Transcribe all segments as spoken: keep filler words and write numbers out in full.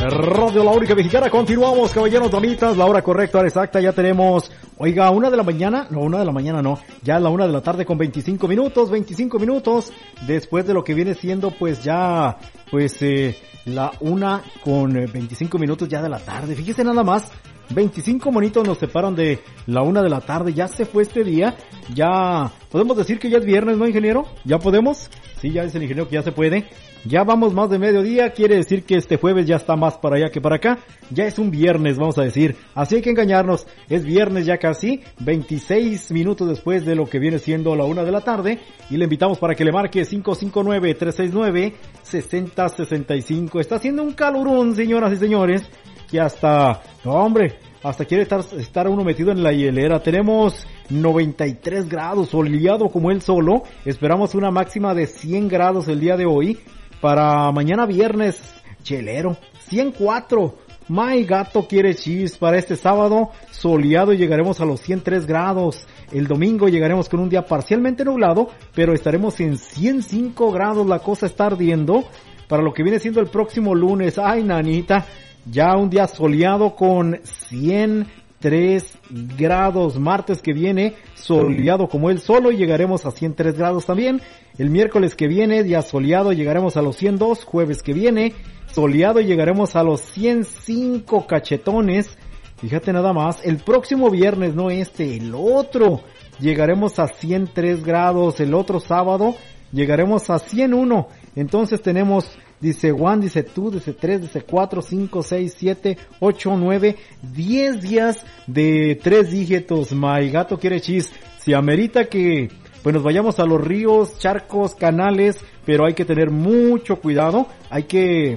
Radio La Única Mexicana. Continuamos, caballeros, damitas, la hora correcta, hora exacta, ya tenemos, oiga, una de la mañana, no, una de la mañana no, ya la una de la tarde con veinticinco minutos, veinticinco minutos, después de lo que viene siendo, pues ya, pues, eh, la una con veinticinco minutos ya de la tarde, fíjese nada más, veinticinco monitos nos separan de la una de la tarde, ya se fue este día, ya, podemos decir que ya es viernes, ¿no, ingeniero? ¿Ya podemos? Sí, ya es el ingeniero que ya se puede. Ya vamos más de mediodía, quiere decir que este jueves ya está más para allá que para acá. Ya es un viernes, vamos a decir. Así hay que engañarnos. Es viernes ya casi, veintiséis minutos después de lo que viene siendo la una de la tarde. Y le invitamos para que le marque cinco cinco nueve, tres seis nueve, seis cero seis cinco. Está haciendo un calorón, señoras y señores, que hasta, no hombre, hasta quiere estar, estar uno metido en la hielera. Tenemos noventa y tres grados, soleado como él solo. Esperamos una máxima de cien grados el día de hoy. Para mañana viernes, chelero, ciento cuatro. My gato quiere chis. Para este sábado, soleado y llegaremos a los ciento tres grados. El domingo llegaremos con un día parcialmente nublado, pero estaremos en ciento cinco grados. La cosa está ardiendo. Para lo que viene siendo el próximo lunes, ay nanita, ya un día soleado con ciento tres grados. Martes que viene, soleado como él solo y llegaremos a ciento tres grados también. El miércoles que viene, día soleado, llegaremos a los ciento dos. Jueves que viene, soleado y llegaremos a los ciento cinco cachetones. Fíjate nada más, el próximo viernes, no este, el otro, llegaremos a ciento tres grados. El otro sábado llegaremos a ciento uno. Entonces tenemos, dice Juan, dice tú, dice tres, dice cuatro, cinco, seis, siete, ocho, nueve, diez días de tres dígitos. My gato quiere chis. Si amerita que pues nos vayamos a los ríos, charcos, canales, pero hay que tener mucho cuidado. Hay que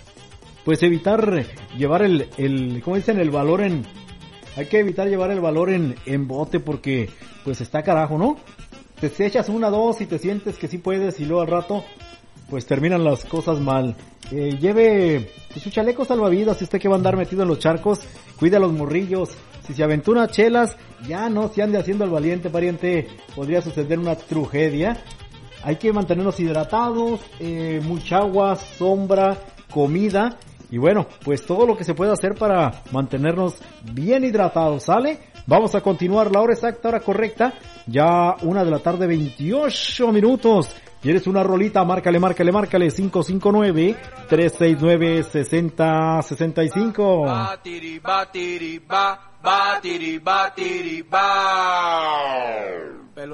pues evitar llevar el, el, ¿cómo dicen? El valor en, hay que evitar llevar el valor en, en bote porque pues está carajo, ¿no? Te echas una, dos y te sientes que sí puedes y luego al rato pues terminan las cosas mal. Eh, lleve pues, su chaleco salvavidas si usted que va a andar metido en los charcos, cuide a los morrillos. Si se aventura chelas, ya no se ande haciendo el valiente, pariente, podría suceder una tragedia. Hay que mantenernos hidratados, eh, mucha agua, sombra, comida. Y bueno, pues todo lo que se puede hacer para mantenernos bien hidratados, ¿sale? Vamos a continuar la hora exacta, hora correcta. Ya una de la tarde, veintiocho minutos. ¿Quieres una rolita? Márcale, márcale, márcale. cinco cinco nueve, tres seis nueve, seis cero seis cinco. Batiri, batiri, ba, batiri, batiri, ba.